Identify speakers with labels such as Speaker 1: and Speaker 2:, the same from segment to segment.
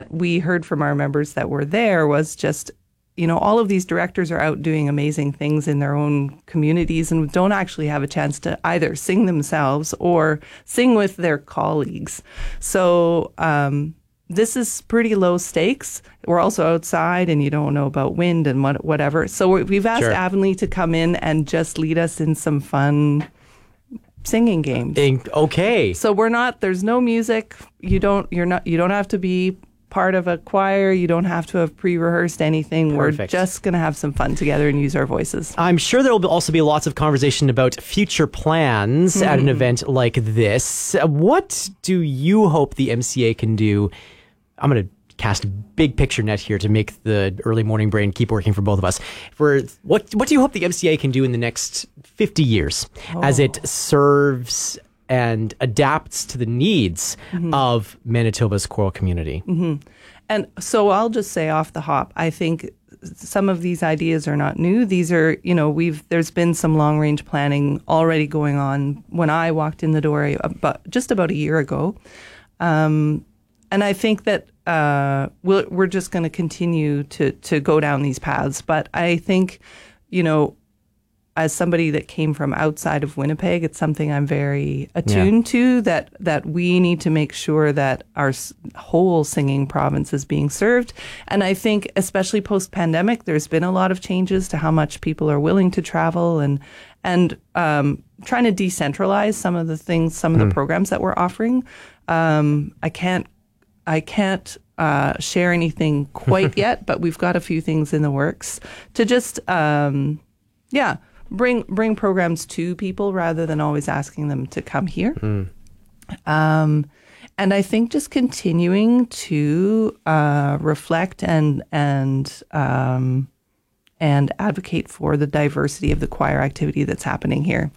Speaker 1: what we heard from our members that were there was just, all of these directors are out doing amazing things in their own communities and don't actually have a chance to either sing themselves or sing with their colleagues. So this is pretty low stakes. We're also outside and you don't know about wind and whatever. So we've asked Avonlea to come in and just lead us in some fun singing games.
Speaker 2: Okay.
Speaker 1: So there's no music. You don't have to be part of a choir. You don't have to have pre-rehearsed anything.
Speaker 2: Perfect.
Speaker 1: We're just going to have some fun together and use our voices.
Speaker 2: I'm sure there will also be lots of conversation about future plans at an event like this. What do you hope the MCA can do? I'm going to cast a big picture net here to make the early morning brain keep working for both of us. What do you hope the MCA can do in the next 50 years as it serves and adapts to the needs of Manitoba's choral community?
Speaker 1: And so I'll just say off the hop, I think some of these ideas are not new. These are, there's been some long range planning already going on when I walked in the door just about a year ago. And I think that we're just going to continue to go down these paths. But I think, as somebody that came from outside of Winnipeg, it's something I'm very attuned to, that we need to make sure that our whole singing province is being served. And I think, especially post-pandemic, there's been a lot of changes to how much people are willing to travel and trying to decentralize some of the things, some of the programs that we're offering. I can't share anything quite yet, but we've got a few things in the works to just, bring programs to people rather than always asking them to come here. And I think just continuing to reflect and advocate for the diversity of the choir activity that's happening here.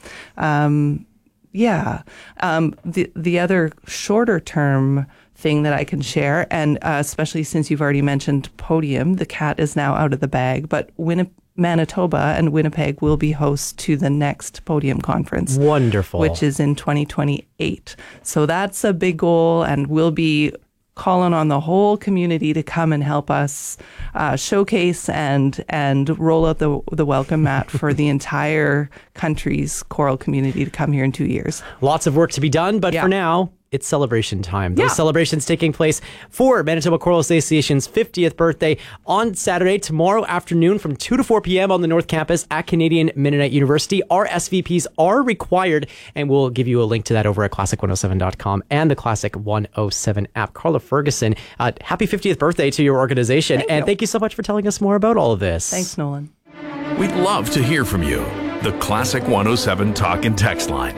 Speaker 1: The other shorter term thing that I can share, and especially since you've already mentioned Podium, the cat is now out of the bag, but Manitoba and Winnipeg will be host to the next Podium conference.
Speaker 2: Wonderful.
Speaker 1: Which is in 2028. So that's a big goal, and we'll be calling on the whole community to come and help us showcase and roll out the welcome mat for the entire country's choral community to come here in 2 years.
Speaker 2: Lots of work to be done, but for now, it's celebration time. Those celebrations taking place for Manitoba Choral Association's 50th birthday on Saturday, tomorrow afternoon from 2 to 4 p.m. on the North Campus at Canadian Mennonite University. RSVPs are required, and we'll give you a link to that over at classic107.com and the Classic 107 app. Carla Ferguson, happy 50th birthday to your organization, thank you so much for telling us more about all of this.
Speaker 1: Thanks, Nolan.
Speaker 3: We'd love to hear from you. The Classic 107 talk and text line,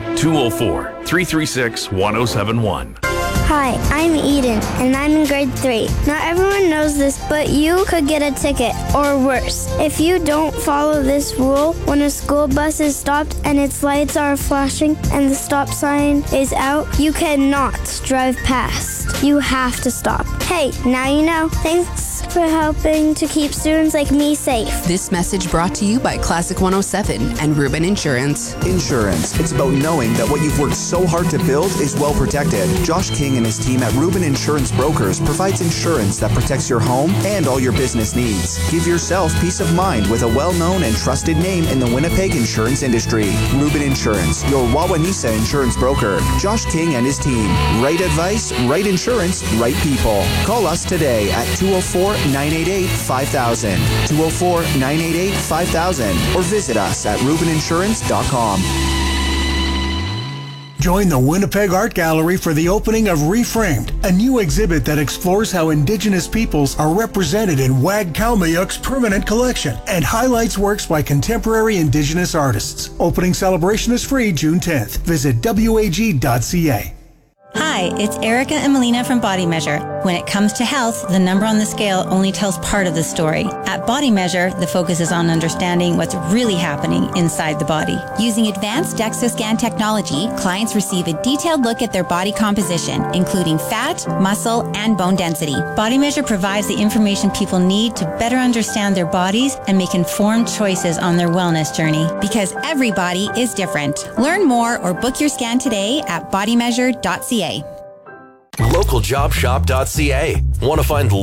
Speaker 3: 204-336-1071.
Speaker 4: Hi, I'm Eden, and I'm in grade 3. Not everyone knows this, but you could get a ticket, or worse. If you don't follow this rule, when a school bus is stopped and its lights are flashing and the stop sign is out, you cannot drive past. You have to stop. Hey, now you know. Thanks for helping to keep students like me safe.
Speaker 5: This message brought to you by Classic 107 and Rubin Insurance.
Speaker 6: Insurance. It's about knowing that what you've worked so hard to build is well protected. Josh King and his team at Rubin Insurance Brokers provides insurance that protects your home and all your business needs. Give yourself peace of mind with a well-known and trusted name in the Winnipeg insurance industry. Rubin Insurance, your Wawanesa insurance broker. Josh King and his team. Right advice, right insurance, right people. Call us today at 204-988-5000, 204-988-5000, or visit us at rubininsurance.com.
Speaker 7: Join the Winnipeg Art Gallery for the opening of Reframed, a new exhibit that explores how Indigenous peoples are represented in Wag Kalmayuk's permanent collection and highlights works by contemporary Indigenous artists. Opening celebration is free June 10th. Visit wag.ca.
Speaker 8: Hi, it's Erica and Melina from Body Measure. When it comes to health, the number on the scale only tells part of the story. At Body Measure, the focus is on understanding what's really happening inside the body. Using advanced DEXA scan technology, clients receive a detailed look at their body composition, including fat, muscle, and bone density. Body Measure provides the information people need to better understand their bodies and make informed choices on their wellness journey. Because every body is different. Learn more or book your scan today at bodymeasure.ca.
Speaker 3: Localjobshop.ca. Want to find